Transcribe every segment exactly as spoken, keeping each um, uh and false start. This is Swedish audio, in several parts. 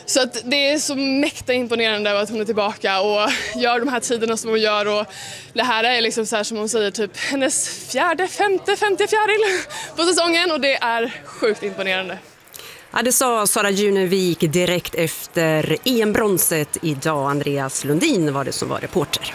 Så att det är så mäkta imponerande att hon är tillbaka och gör de här tiderna som hon gör. Och det här är liksom så här som hon säger, typ hennes fjärde, femte, femte fjäril på säsongen. Och det är sjukt imponerande. Ja, det sa Sara Junevik direkt efter E M-bronset idag. Andreas Lundin var det som var reporter.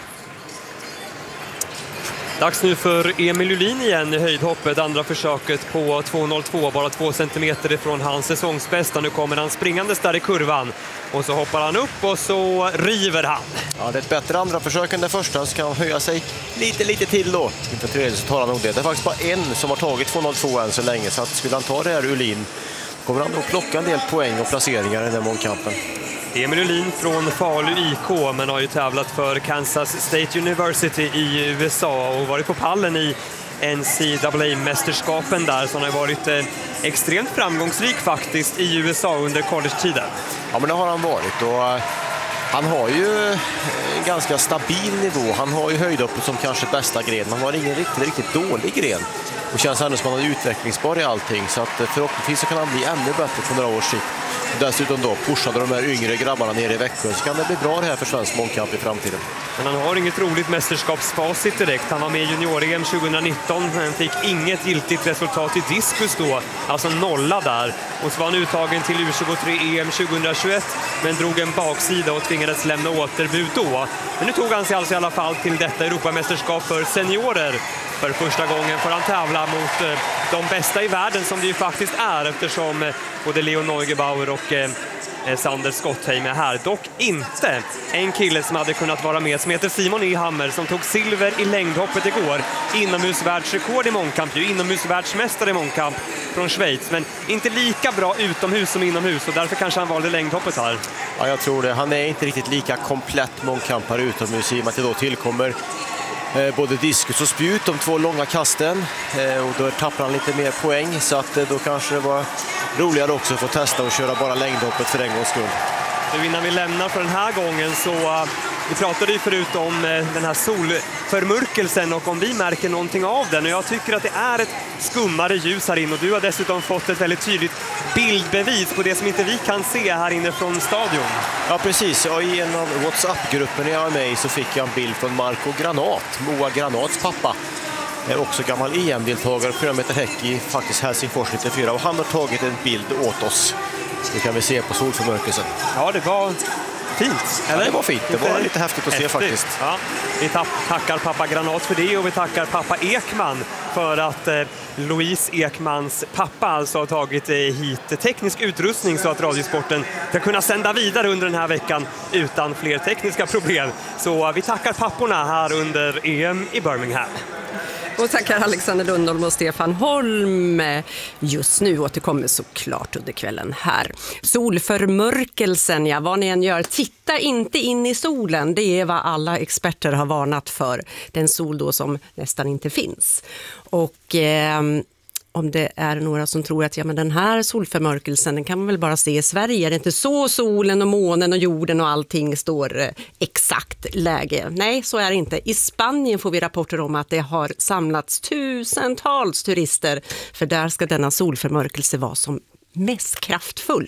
Dags nu för Emil Julin igen i höjdhoppet. Andra försöket på två noll två, bara två centimeter ifrån hans säsongsbästa. Nu kommer han springandes där i kurvan. Och så hoppar han upp och så river han. Ja, det är ett bättre andra försök än det första. Så kan han höja sig lite, lite till då. Inför tredje så tar han nog det. Det är faktiskt bara en som har tagit två noll två än så länge. Så att skulle han ta det här Julin kommer han att plocka en del poäng och placeringar i den här mångkampen. Emil Julin från Falu I K, men har ju tävlat för Kansas State University i U S A och varit på pallen i N C A A-mästerskapen där, så han har varit eh, extremt framgångsrik faktiskt i U S A under college-tiden. Ja, men det har han varit och uh, han har ju en ganska stabil nivå. Han har ju höjdhoppet som kanske bästa gren. Han har ingen riktigt, riktigt dålig gren. Och känns ändå som att han är utvecklingsbar i allting. Så att förhoppningsvis så kan han bli ännu bättre på några års sikt. Dessutom då pushade de här yngre grabbarna ner i Växjö, så kan det bli bra det här för svensk mångkamp i framtiden. Men han har inget roligt mästerskapsfacit direkt. Han var med i junior-E M tjugonitton, men fick inget giltigt resultat i diskus då, alltså nolla där. Och så var han uttagen till U tjugotre E M tjugohundratjugoett, men drog en baksida och tvingades lämna återbud då. Men nu tog han sig alltså i alla fall till detta Europamästerskap för seniorer. För första gången får han tävla mot de bästa i världen, som det ju faktiskt är, eftersom både Leo Neugebauer och eh, Sander Skottheim är här. Dock inte en kille som hade kunnat vara med, som heter Simon Ehammer, som tog silver i längdhoppet igår. Inomhusvärldsrekord i mångkamp, ju inomhusvärldsmästare i mångkamp från Schweiz, men inte lika bra utomhus som inomhus, och därför kanske han valde längdhoppet här. Ja, jag tror det. Han är inte riktigt lika komplett mångkampare utomhus, i och med att det då tillkommer Eh, både diskus och spjut, de två långa kasten, eh, och då tappar han lite mer poäng, så att eh, då kanske det var roligare också att få testa och köra bara längdhoppet för en gångs skull. Nu innan vi lämnar för den här gången så uh, vi pratade ju förut om uh, den här solförmörkelsen och om vi märker någonting av den, och jag tycker att det är ett skummare ljus här inne, och du har dessutom fått ett väldigt tydligt bildbevis på det som inte vi kan se här inne från stadion. Ja, precis. Och i en av WhatsApp-gruppen jag är med i så fick jag en bild från Marco Granat, Moa Granats pappa. Är också gammal E M-deltagare på fyra meter häck i faktiskt Helsingfors nittiofyra, och han har tagit en bild åt oss. Det kan vi se på solförmörkelsen. Ja, det var fint. Eller? Ja, det var fint. Det var lite häftigt att häftigt. se faktiskt. Ja, vi tackar pappa Granat för det, och vi tackar pappa Ekman för att eh, Louise Ekmans pappa alltså har tagit eh, hit teknisk utrustning så att Radiosporten ska kunna sända vidare under den här veckan utan fler tekniska problem. Så eh, vi tackar papporna här under E M i Birmingham. Och tackar Alexander Lundholm och Stefan Holm. Just nu återkommer såklart under kvällen här. Solförmörkelsen, ja, vad ni än gör, titta inte in i solen. Det är vad alla experter har varnat för. Den sol då som nästan inte finns. Och eh, om det är några som tror att ja, men den här solförmörkelsen, den kan man väl bara se i Sverige. Det är inte så solen och månen och jorden och allting står eh, exakt läge. Nej, så är det inte. I Spanien får vi rapporter om att det har samlats tusentals turister. För där ska denna solförmörkelse vara som mest kraftfull.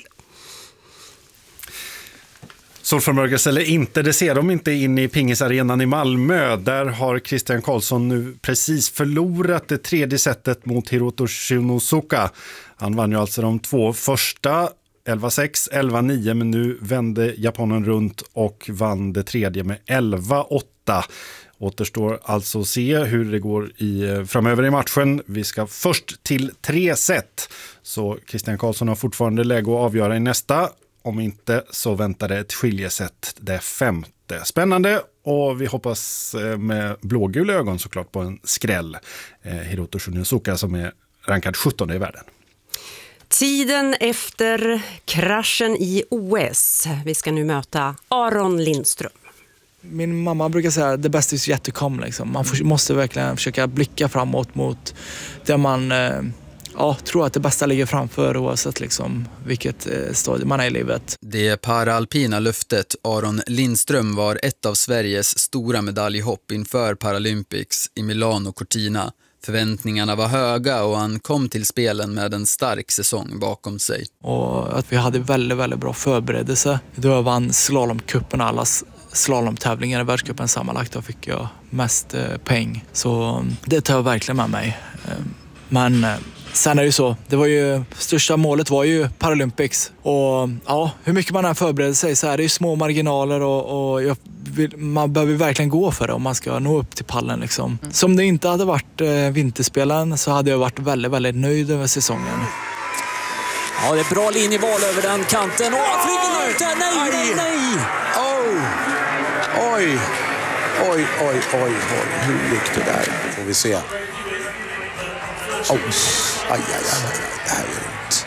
Solförmörkelse eller inte, det ser de inte in i pingisarenan i Malmö. Där har Christian Karlsson nu precis förlorat det tredje setet mot Hiroto Shinosuka. Han vann ju alltså de två första, elva sex, elva nio, men nu vände japanen runt och vann det tredje med elva åtta. Återstår alltså att se hur det går i, framöver i matchen. Vi ska först till tre set. Så Christian Karlsson har fortfarande läge att avgöra i nästa. Om inte så väntar det ett skiljeset, det femte. Spännande, och vi hoppas med blågula ögon såklart på en skräll. Eh, Hiroto Shinosuka som är rankad sjuttonde i världen. Tiden efter kraschen i O S. Vi ska nu möta Aron Lindström. Min mamma brukar säga att det bästa är yet to come. Liksom. Man får, måste verkligen försöka blicka framåt mot där man... Eh, Ja, tror att det bästa ligger framför oavsett liksom vilket eh, stadie man är i livet. Det paralpina löftet Aron Lindström var ett av Sveriges stora medaljhopp inför Paralympics i Milano Cortina Förväntningarna var höga och han kom till spelen med en stark säsong bakom sig. Och att vi hade väldigt, väldigt bra förberedelse. Då jag vann slalomcupen, alla slalomtävlingar i världscupen sammanlagt, då fick jag mest eh, poäng. Så det tar jag verkligen med mig. Men eh, sen är det ju så, det var ju, största målet var ju Paralympics. Och ja, hur mycket man än förbereder sig så är det ju små marginaler och, och jag vill, man behöver verkligen gå för det om man ska nå upp till pallen liksom. Mm. Som det inte hade varit eh, vinterspelen så hade jag varit väldigt, väldigt nöjd över säsongen. Ja, det är bra linjeval över den kanten. Åh, han flyger ut där. Nej, nej, nej. Oh. Oj, oj, oj, oj, oj. Hur gick det där? Får vi se. Oh. Aj, aj, aj, aj. Det här är ont.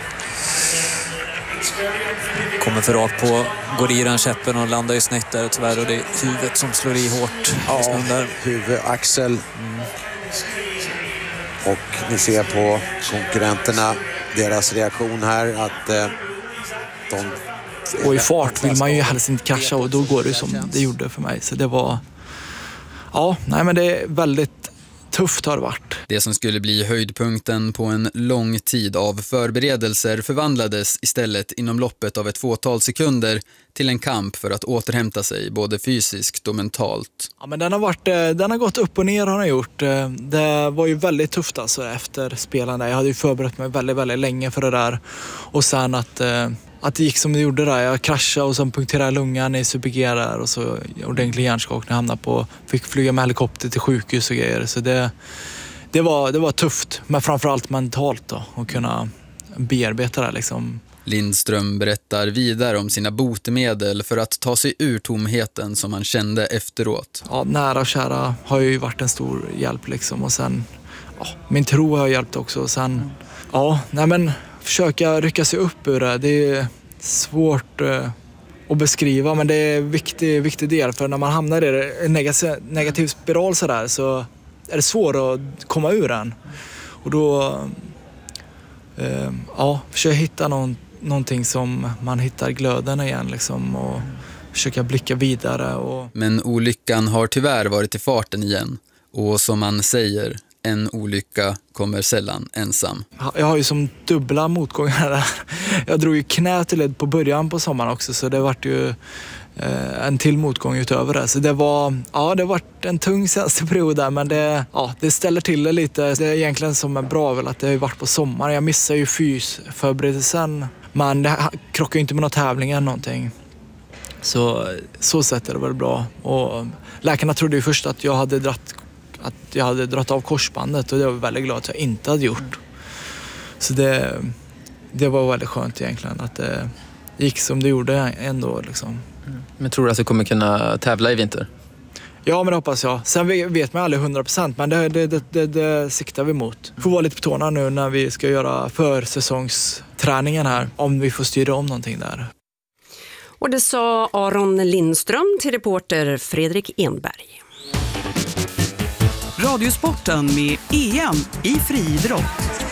Kommer för rakt på, går i den käppen och landar ju snett där tyvärr. Och det är huvudet som slår i hårt. Ja, huvud, axel. Mm. Och ni ser på konkurrenterna, deras reaktion här att eh, de... Och i fart vill man ju helst inte krascha och då går det som det gjorde för mig. Så det var... Ja, nej men det är väldigt tufft har det varit. Det som skulle bli höjdpunkten på en lång tid av förberedelser förvandlades istället inom loppet av ett fåtal sekunder till en kamp för att återhämta sig både fysiskt och mentalt. Ja, men den har varit, den har gått upp och ner har den gjort. Det var ju väldigt tufft alltså efter spelarna. Jag hade ju förberett mig väldigt, väldigt länge för det där. Och sen att, att det gick som det gjorde där. Jag kraschade och sen punkterade lungan i Super G där och så ordentlig hjärnskakning, hamnade på, fick flyga med helikopter till sjukhus och grejer. Så det, det, var, det var tufft, men framförallt mentalt då, att kunna bearbeta det liksom. Lindström berättar vidare om sina botemedel för att ta sig ur tomheten som han kände efteråt. Ja, nära och kära har ju varit en stor hjälp liksom. Och sen, ja, min tro har hjälpt också. Och sen, ja, nej men försöka rycka sig upp ur det. Det är svårt eh, att beskriva, men det är en viktig, viktig del. För när man hamnar i en negativ, negativ spiral så där så är det svårt att komma ur den. Och då, eh, ja, försöka hitta någon någonting som man hittar glöden igen liksom och försöka blicka vidare. Och... Men olyckan har tyvärr varit i farten igen. Och som man säger, en olycka kommer sällan ensam. Jag har ju som dubbla motgångar där. Jag drog ju knä till led på början på sommaren också, så det vart ju eh, en till motgång utöver det. Så det var, ja, det vart en tung senaste period där, men det, ja, det ställer till det lite. Det är egentligen som är bra väl att det har varit på sommaren. Jag missar ju fysförberedelsen. Men det krockar ju inte med några tävlingar eller någonting. Så så sett är det väl bra. Och läkarna trodde ju först att jag hade dratt, att jag hade dratt av korsbandet. Och det var jag väldigt glad att jag inte hade gjort. Så det, det var väldigt skönt egentligen. Att det gick som det gjorde ändå. Liksom. Men tror du att du kommer kunna tävla i vinter? Ja, men det hoppas jag. Sen vet man aldrig hundra procent, men det, det, det, det, det siktar vi mot. Får vara lite på tårna nu när vi ska göra försäsongsträningen här, om vi får styra om någonting där. Och det sa Aron Lindström till reporter Fredrik Enberg. Radiosporten med E M i friidrott.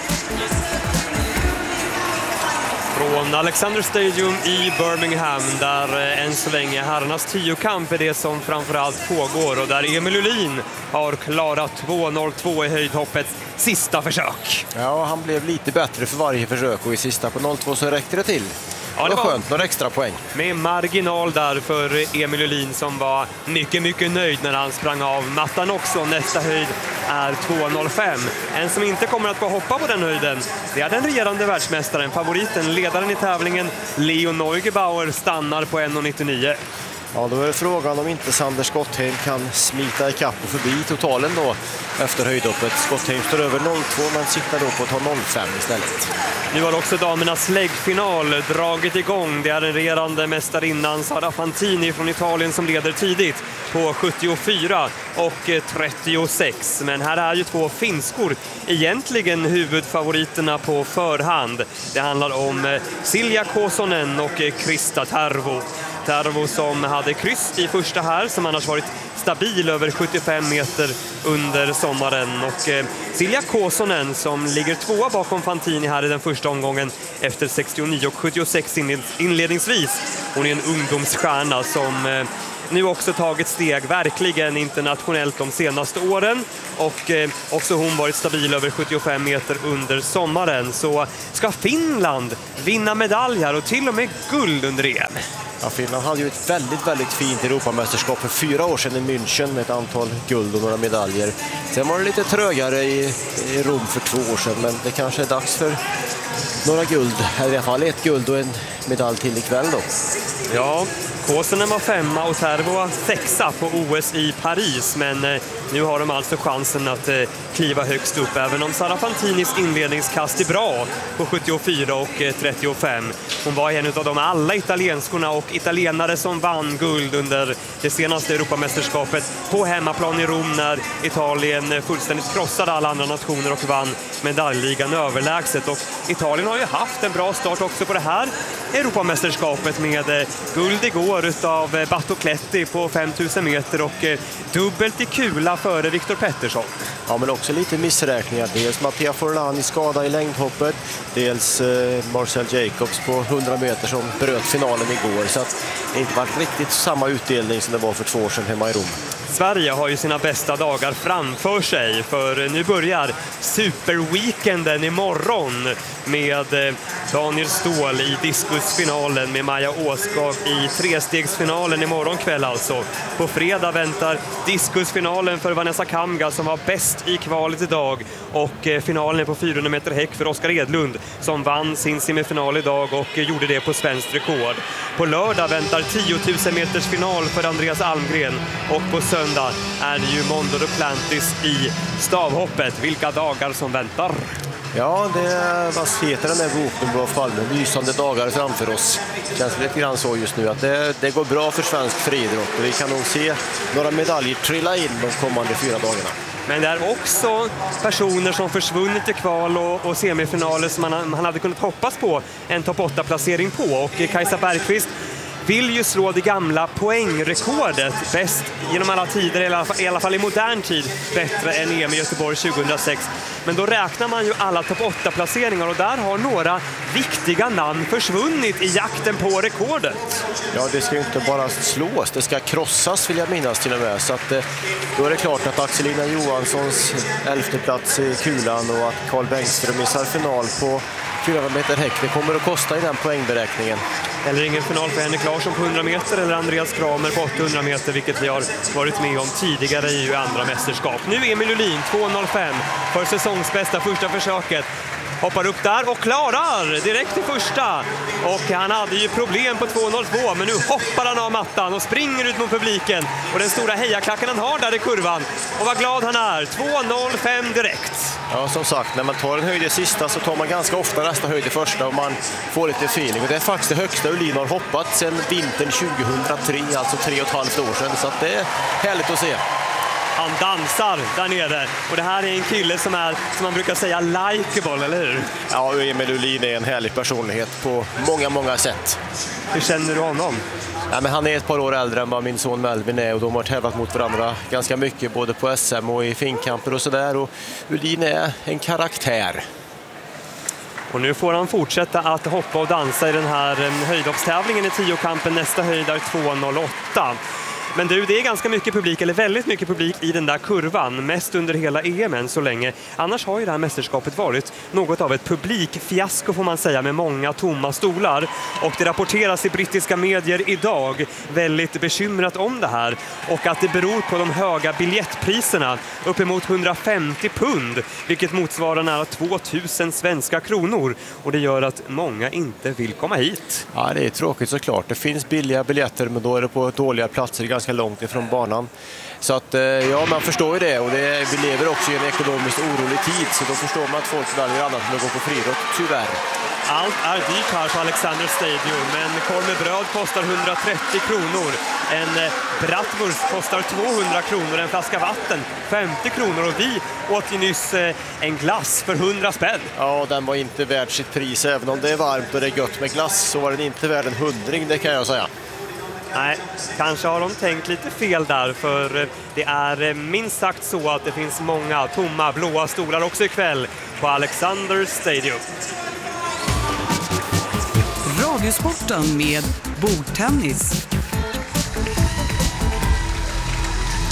Från Alexander Stadium i Birmingham, där än så länge herrarnas tiokamp är det som framförallt pågår och där Emil Ullin har klarat två noll två i höjdhoppets sista försök. Ja, han blev lite bättre för varje försök och i sista på noll två så räckte det till. Ja, det var skönt, några extra poäng. Med marginal där för Emil Ullin som var mycket, mycket nöjd när han sprang av mattan också. Nästa höjd är två noll fem. En som inte kommer att få hoppa på den höjden, det är den regerande världsmästaren, favoriten, ledaren i tävlingen, Leo Neugebauer, stannar på en nittionio. Ja, då är det frågan om inte Sander Skottheim kan smita ikapp och förbi totalen då efter höjdhoppet. Skottheim står över noll två men siktar då på att ta noll fem istället. Nu har också damernas läggfinal dragit igång. Det är den regerande mästarinnan Sara Fantini från Italien som leder tidigt på sjuttiofyra och trettiosex. Men här är ju två finskor egentligen huvudfavoriterna på förhand. Det handlar om Silja Kosonen och Krista Tervo. Tervo som hade kryss i första här, som annars varit stabil över sjuttiofem meter under sommaren. Och eh, Silja Kosonen som ligger tvåa bakom Fantini här i den första omgången efter sextionio och sjuttiosex inledningsvis. Hon är en ungdomsstjärna som eh, nu också tagit steg verkligen internationellt de senaste åren och eh, också hon varit stabil över sjuttiofem meter under sommaren. Så ska Finland vinna medaljer och till och med guld under E M? Ja, Finland hade ju ett väldigt, väldigt fint Europamästerskap för fyra år sedan i München med ett antal guld och några medaljer. Sen var det lite trögare i, i Rom för två år sedan, men det kanske är dags för några guld, eller i alla fall ett guld och en medalj till ikväll då. Ja, Kåsenen var femma och Tervo var sexa på O S i Paris, men eh, nu har de alltså chansen att eh, kliva högst upp, även om Sara Fantinis inledningskast är bra på sjuttiofyra och eh, trettiofem. Hon var en av de alla italienskorna och italienare som vann guld under det senaste Europamästerskapet på hemmaplan i Rom, när Italien fullständigt krossade alla andra nationer och vann medaljligan överlägset. Och Italien har ju haft en bra start också på det här Europamästerskapet med eh, guld igår utav Battocletti på femtusen meter och eh, dubbelt i kula före Viktor Pettersson. Ja, men också lite missräkningar. Dels Mattia Forlani skada i längdhoppet, dels eh, Marcel Jacobs på hundra meter som bröt finalen igår. Så att det inte var riktigt samma utdelning som det var för två år sedan hemma i Rom. Sverige har ju sina bästa dagar framför sig, för nu börjar superweekenden imorgon med Daniel Ståhl i diskusfinalen, med Maja Åskag i trestegsfinalen imorgon kväll alltså. På fredag väntar diskusfinalen för Vanessa Kamga som var bäst i kvalet idag, och finalen på fyrahundra meter häck för Oskar Edlund som vann sin semifinal idag och gjorde det på svenskt rekord. På lördag väntar tiotusen meters final för Andreas Almgren, och på söndag är det ju Mondo Duplantis i stavhoppet. Vilka dagar som väntar! Ja, det vad heter den där boken i alla fall, med lysande dagar framför oss. Det känns lite grann så just nu att det, det går bra för svensk friidrott, och vi kan nog se några medaljer trilla in de kommande fyra dagarna. Men det är också personer som försvunnit i kval och, och semifinaler som man, man hade kunnat hoppas på en topp åtta placering på, och Kajsa Bergqvist vill ju slå det gamla poängrekordet bäst genom alla tider, i alla fall, i alla fall i modern tid, bättre än E M i Göteborg tjugohundrasex. Men då räknar man ju alla topp åtta placeringar, och där har några viktiga namn försvunnit i jakten på rekordet. Ja, det ska ju inte bara slås, det ska krossas vill jag minnas till och med. Så att, då är det klart att Axelina Johanssons elfte plats i kulan och att Carl Bengtström missar final på fyrahundra meter häck, det kommer att kosta i den poängberäkningen. Eller ingen final för Henrik Larsson på hundra meter eller Andreas Kramer på åttahundra meter, vilket vi har varit med om tidigare i andra mästerskap. Nu Emil Uhlin två noll fem för säsongsbästa första försöket. Hoppar upp där och klarar direkt till första. Och han hade ju problem på två noll två, men nu hoppar han av mattan och springer ut mot publiken. Och den stora hejaklacken han har där i kurvan. Och vad glad han är. två noll fem direkt. Ja, som sagt, när man tar en höjd i sista så tar man ganska ofta nästa höjd i första och man får lite feeling. Och det är faktiskt det högsta Uhlin har hoppat sedan vintern tjugohundratre, alltså tre och ett halvt år sedan. Så att det är härligt att se. Han dansar där nere, och det här är en kille som är, som man brukar säga, likeable, eller hur? Ja, Emil Uhlin är en härlig personlighet på många, många sätt. Hur känner du honom? Ja, men han är ett par år äldre än vad min son Melvin är, och de har tävlat mot varandra ganska mycket, både på S M och i finkamper och sådär. Och Uhlin är en karaktär. Och nu får han fortsätta att hoppa och dansa i den här höjdhoppstävlingen i tiokampen. Nästa höjd är två noll åtta. Men du, det är ganska mycket publik, eller väldigt mycket publik i den där kurvan, mest under hela E M än så länge. Annars har ju det här mästerskapet varit något av ett publikfiasko får man säga, med många tomma stolar. Och det rapporteras i brittiska medier idag väldigt bekymrat om det här, och att det beror på de höga biljettpriserna, uppemot hundrafemtio pund, vilket motsvarar nära tvåtusen svenska kronor. Och det gör att många inte vill komma hit. Ja, det är tråkigt såklart. Det finns billiga biljetter, men då är det på dåliga platser, ganska långt ifrån banan. Så att, ja, man förstår ju det, och det, vi lever också i en ekonomiskt orolig tid, så då förstår man att folk väljer annat än att gå på friidrott, tyvärr. Allt är dyrt här på Alexander Stadium, men korv med bröd kostar hundratrettio kronor. En bratwurst kostar tvåhundra kronor, en flaska vatten femtio kronor, och vi åt ju nyss en glass för hundra spänn. Ja, den var inte värd sitt pris. Även om det är varmt och det är gött med glass så var den inte värd en hundring, det kan jag säga. Nej, kanske har de tänkt lite fel där, för det är minst sagt så att det finns många tomma blåa stolar också ikväll på Alexander Stadium. Radiosporten med bordtennis.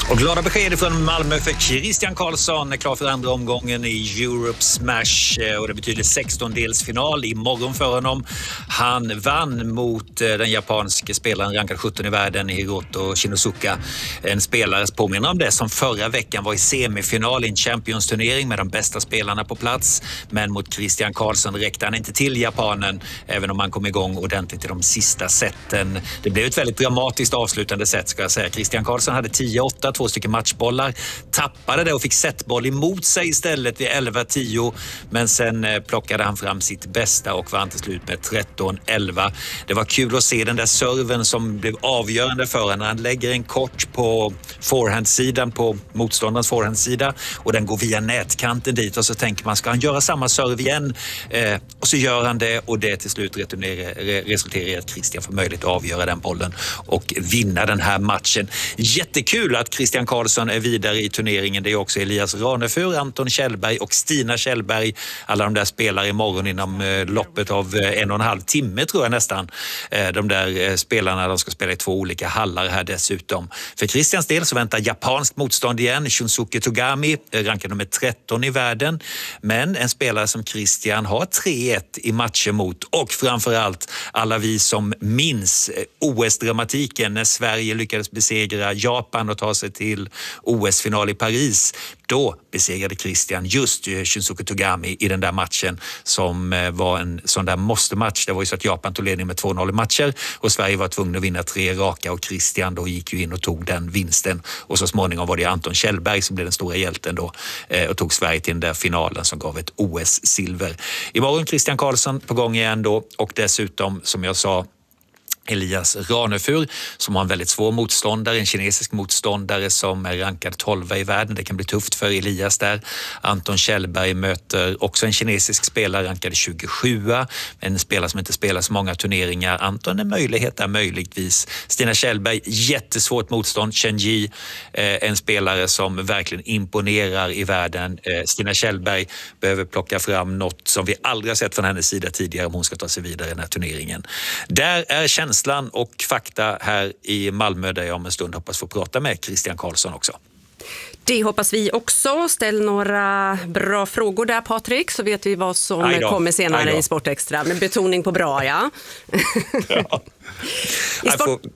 Och glada besked från Malmö för Christian Karlsson är klar för andra omgången i Europe Smash och det betyder sextondelsfinal imorgon för honom. Han vann mot den japanske spelaren rankad sjutton i världen, Hiroto Shinosuka. En spelare påminner om det som förra veckan var i semifinal i en Champions-turnering med de bästa spelarna på plats. Men mot Christian Karlsson räckte han inte till japanen, även om han kom igång ordentligt i de sista sätten. Det blev ett väldigt dramatiskt avslutande set, ska jag säga. Christian Karlsson hade tio åtta, två stycken matchbollar, tappade det och fick setboll emot sig istället vid elva tio, men sen plockade han fram sitt bästa och vann till slut med tretton elva. Det var kul att se den där serven som blev avgörande för honom när han lägger en kort på forehandsidan, på motståndarens forehandsida, och den går via nätkanten dit, och så tänker man, ska han göra samma serve igen? Eh, och så gör han det, och det till slut resulterar i att Christian får möjlighet att avgöra den bollen och vinna den här matchen. Jättekul att Christian Karlsson är vidare i turneringen. Det är också Elias Ranefur, Anton Kjellberg och Stina Kjellberg. Alla de där spelar imorgon inom eh, loppet av eh, en och en halv timme tror jag nästan. Eh, de där eh, spelarna, de ska spela i två olika hallar här dessutom. För Christians del så väntar japanskt motstånd igen. Shunsuke Togami, eh, rankad nummer tretton i världen. Men en spelare som Christian har tre ett i matcher mot, och framförallt alla vi som minns eh, O S-dramatiken när Sverige lyckades besegra Japan och ta sig till O S-final i Paris. Då besegrade Christian just Shunsuke Togami i den där matchen som var en sån där måste-match. Det var ju så att Japan tog ledning med två noll i matcher och Sverige var tvungen att vinna tre raka, och Christian då gick ju in och tog den vinsten. Och så småningom var det Anton Kjellberg som blev den stora hjälten då och tog Sverige till den där finalen som gav ett O S-silver. Imorgon Christian Karlsson på gång igen då, och dessutom som jag sa Elias Ranefur som har en väldigt svår motståndare, en kinesisk motståndare som är rankad tolva i världen. Det kan bli tufft för Elias där. Anton Kjellberg möter också en kinesisk spelare rankad tjugosjua, en spelare som inte spelar så många turneringar. Anton är möjlighet där möjligtvis. Stina Kjellberg, jättesvårt motstånd. Chen Yi, eh, en spelare som verkligen imponerar i världen. Eh, Stina Kjellberg behöver plocka fram något som vi aldrig har sett från hennes sida tidigare om hon ska ta sig vidare i den här turneringen. Där är känslan och fakta här i Malmö, där jag om en stund hoppas få prata med Christian Karlsson också. Det hoppas vi också. Ställ några bra frågor där, Patrik, så vet vi vad som kommer senare i Sportextra. Med betoning på bra, ja. ja. I sport... får...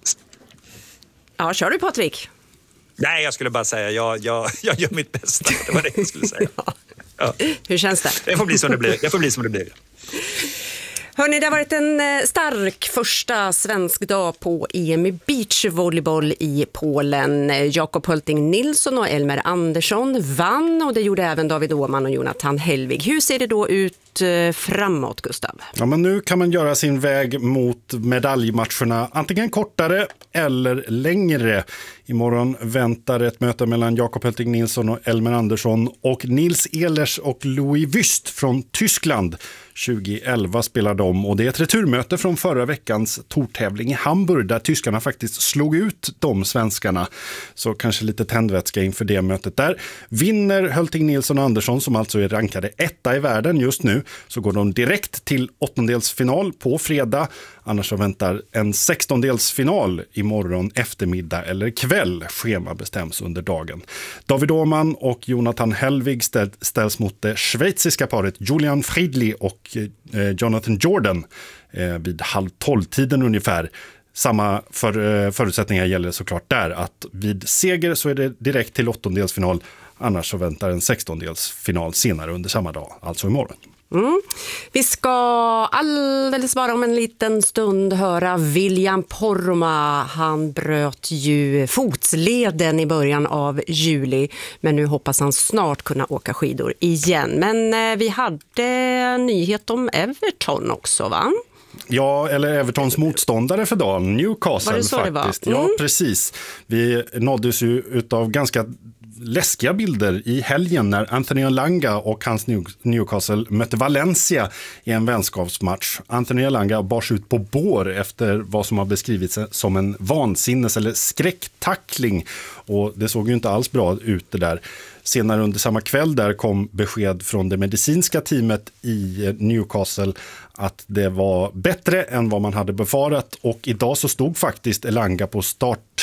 Ja, kör du, Patrik? Nej, jag skulle bara säga, jag, jag, jag gör mitt bästa. Det var det jag skulle säga. Ja. Hur känns det? Det får bli som det blir. Det får bli som det blir. Hörrni, det har varit en stark första svensk dag på E M i beachvolleyboll i Polen. Jakob Hulting Nilsson och Elmer Andersson vann, och det gjorde även David Åhman och Jonathan Hellvig. Hur ser det då ut framåt, Gustav? Ja, men nu kan man göra sin väg mot medaljmatcherna antingen kortare eller längre. Imorgon väntar ett möte mellan Jakob Hulting Nilsson och Elmer Andersson och Nils Ehlers och Louis Wüst från Tyskland. tjugoelva spelar de, och det är ett returmöte från förra veckans tortävling i Hamburg där tyskarna faktiskt slog ut de svenskarna. Så kanske lite tändvätska inför det mötet där. Vinner Hulting Nilsson och Andersson, som alltså är rankade etta i världen just nu, så går de direkt till åttondelsfinal på fredag. Annars så väntar en sextondelsfinal imorgon eftermiddag eller kväll. Schema bestäms under dagen. David Åhman och Jonathan Hellvig ställs mot det schweiziska paret Julian Friedli och Jonathan Jordan vid halv tolv-tiden ungefär. Samma för, förutsättningar gäller såklart där, att vid seger så är det direkt till åttondelsfinal. Annars så väntar en sextondelsfinal senare under samma dag, alltså imorgon. Mm. Vi ska alldeles bara om en liten stund höra William Poromaa. Han bröt ju fotsleden i början av juli, men nu hoppas han snart kunna åka skidor igen. Men eh, vi hade en nyhet om Everton också, va? Ja, eller Evertons motståndare för dagen, Newcastle, var det så faktiskt. det var? Mm. Ja, precis. Vi nåddes ju utav ganska läskiga bilder i helgen när Anthony Elanga och hans Newcastle mötte Valencia i en vänskapsmatch. Anthony Elanga bars ut på bår efter vad som har beskrivits som en vansinnes- eller skräcktackling, och det såg ju inte alls bra ut det där. Senare under samma kväll där kom besked från det medicinska teamet i Newcastle att det var bättre än vad man hade befarat, och idag så stod faktiskt Elanga på start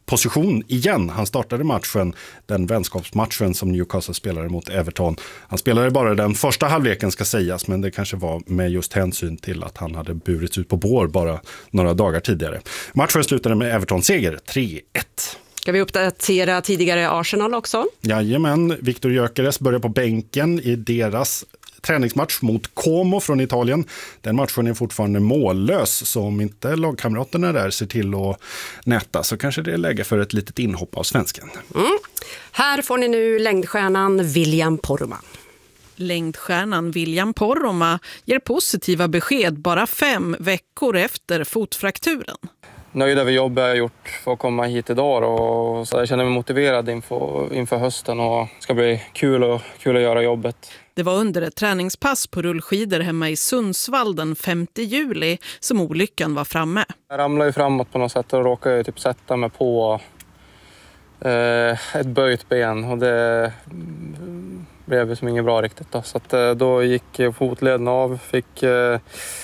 position igen. Han startade matchen, den vänskapsmatchen som Newcastle spelade mot Everton. Han spelade bara den första halvleken ska sägas, men det kanske var med just hänsyn till att han hade burits ut på bår bara några dagar tidigare. Matchen slutade med Everton-seger tre ett. Ska vi uppdatera tidigare Arsenal också? Jajamän, Victor Gyökeres börjar på bänken i deras träningsmatch mot Como från Italien. Den matchen är fortfarande mållös, så om inte lagkamraterna där ser till att nätta så kanske det är läge för ett litet inhopp av svensken. Mm. Här får ni nu längdstjärnan William Poromaa. Längdstjärnan William Poromaa ger positiva besked bara fem veckor efter fotfrakturen. Nöjd över jobbet jag har gjort för att komma hit idag och så jag känner mig motiverad inför, inför hösten och ska bli kul, och, kul att göra jobbet. Det var under ett träningspass på rullskidor hemma i Sundsvall den femte juli som olyckan var framme. Jag ramlade ju framåt på något sätt och råkade typ sätta mig på eh, ett böjt ben och det blev som inget bra riktigt. Då. Så att, eh, då gick fotleden av, fick eh,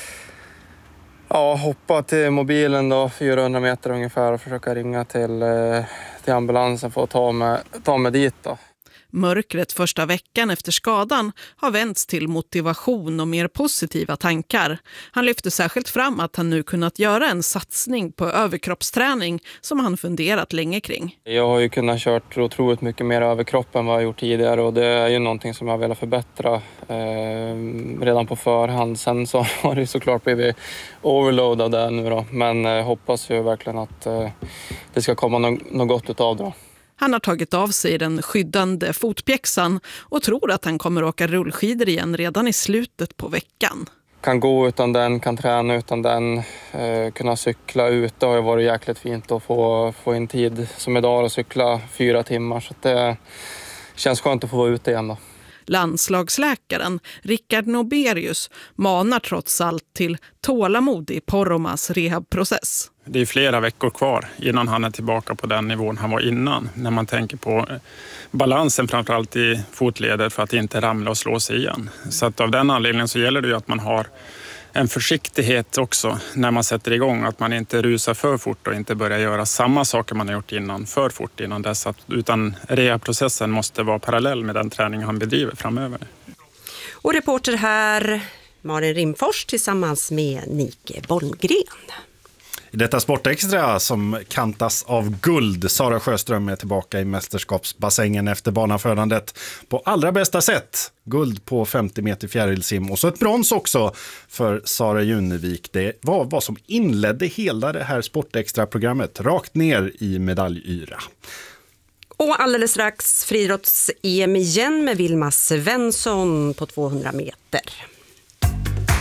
ja, hoppa till mobilen då, fyrahundra meter ungefär och försöka ringa till, eh, till ambulansen för att ta mig, ta mig dit då. Mörkret första veckan efter skadan har vänts till motivation och mer positiva tankar. Han lyfter särskilt fram att han nu kunnat göra en satsning på överkroppsträning som han funderat länge kring. Jag har ju kunnat kört otroligt mycket mer överkropp än vad jag gjort tidigare och det är ju någonting som jag vill förbättra eh, redan på förhand. Sen så har det såklart blivit overload av det nu då, men eh, hoppas ju verkligen att eh, det ska komma något, något gott utav det då. Han har tagit av sig den skyddande fotpjäxan och tror att han kommer åka rullskidor igen redan i slutet på veckan. Kan gå utan den, kan träna utan den, eh, kunna cykla ut. Det har ju varit jäkligt fint att få, få en tid som idag att cykla fyra timmar. Så det känns skönt att få vara ute igen då. Landslagsläkaren Rickard Noberius manar trots allt till tålamod i Poromas rehabprocess. Det är flera veckor kvar innan han är tillbaka på den nivån han var innan. När man tänker på balansen framförallt i fotleder för att inte ramla och slå sig igen. Så att av den anledningen så gäller det ju att man har en försiktighet också när man sätter igång. Att man inte rusar för fort och inte börjar göra samma saker man har gjort innan för fort innan dess. Utan rehabprocessen måste vara parallell med den träning han bedriver framöver. Och reporter här Malin Rimfors tillsammans med Nike Bollgren. I detta Sportextra som kantas av guld. Sara Sjöström är tillbaka i mästerskapsbassängen efter banafödandet på allra bästa sätt. Guld på femtio meter fjärilsim och så ett brons också för Sara Junevik. Det var vad som inledde hela det här Sportextra-programmet rakt ner i medallyra. Och alldeles strax friidrotts-E M igen med Vilma Svensson på tvåhundra meter.